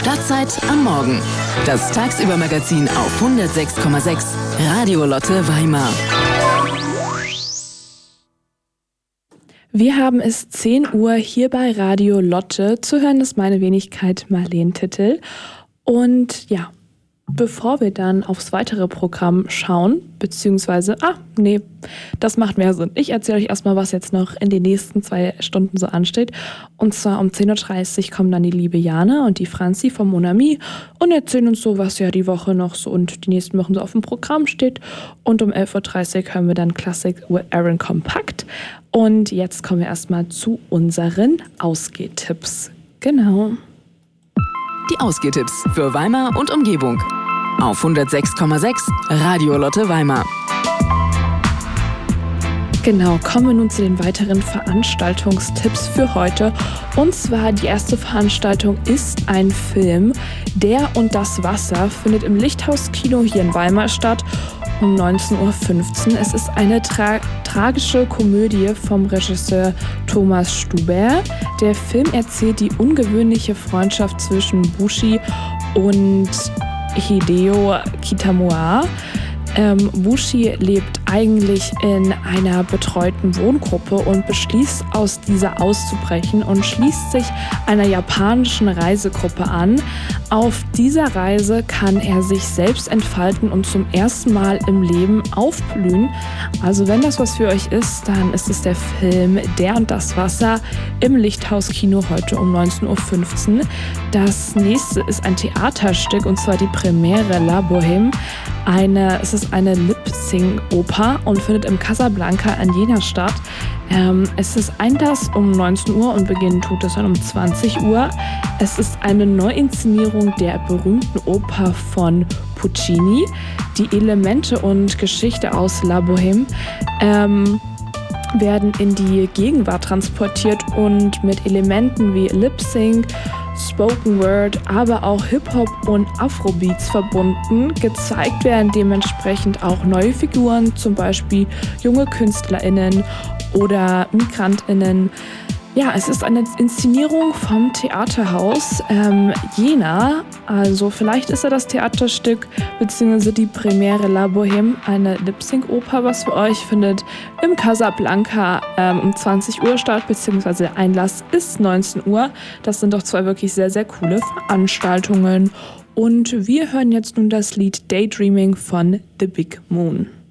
Stadtzeit am Morgen. Das Tagsüber-Magazin auf 106,6 Radio Lotte Weimar. Wir haben es 10 Uhr hier bei Radio Lotte. Zu hören ist meine Wenigkeit Marleen Tittel. Und ja, bevor wir dann aufs weitere Programm schauen, beziehungsweise, das macht mehr Sinn. Ich erzähle euch erstmal, was jetzt noch in den nächsten 2 Stunden so ansteht. Und zwar um 10.30 Uhr kommen dann die liebe Jana und die Franzi vom Mon Ami und erzählen uns so, was ja die Woche noch so und die nächsten Wochen so auf dem Programm steht. Und um 11.30 Uhr hören wir dann Classic with Aaron Kompakt. Und jetzt kommen wir erstmal zu unseren Ausgehtipps. Genau. Die Ausgehtipps für Weimar und Umgebung. Auf 106,6 Radio Lotte Weimar. Genau, kommen wir nun zu den weiteren Veranstaltungstipps für heute. Und zwar die erste Veranstaltung ist ein Film. Der und das Wasser findet im Lichthaus-Kino hier in Weimar statt um 19.15 Uhr. Es ist eine tragische Komödie vom Regisseur Thomas Stuber. Der Film erzählt die ungewöhnliche Freundschaft zwischen Bushi und Hideo Kitamura. Bushi lebt eigentlich in einer betreuten Wohngruppe und beschließt, aus dieser auszubrechen und schließt sich einer japanischen Reisegruppe an. Auf dieser Reise kann er sich selbst entfalten und zum ersten Mal im Leben aufblühen. Also wenn das was für euch ist, dann ist es der Film Der und das Wasser im Lichthaus-Kino heute um 19.15 Uhr. Das nächste ist ein Theaterstück und zwar die Premiere La Bohème. Es ist eine Lip-Sync-Oper und findet im Casablanca in Jena statt. Es ist Einlass um 19 Uhr und Beginn tut es dann um 20 Uhr. Es ist eine Neuinszenierung der berühmten Oper von Puccini. Die Elemente und Geschichte aus La Bohème werden in die Gegenwart transportiert und mit Elementen wie Lip-Sync, Spoken Word, aber auch Hip-Hop und Afrobeats verbunden. Gezeigt werden dementsprechend auch neue Figuren, zum Beispiel junge KünstlerInnen oder MigrantInnen. Ja, es ist eine Inszenierung vom Theaterhaus Jena. Also vielleicht ist ja das Theaterstück bzw. die Premiere La Bohème eine Lip-Sync-Oper, was für euch findet im Casablanca um 20 Uhr statt, beziehungsweise der Einlass ist 19 Uhr. Das sind doch 2 wirklich sehr, sehr coole Veranstaltungen. Und wir hören jetzt nun das Lied Daydreaming von The Big Moon.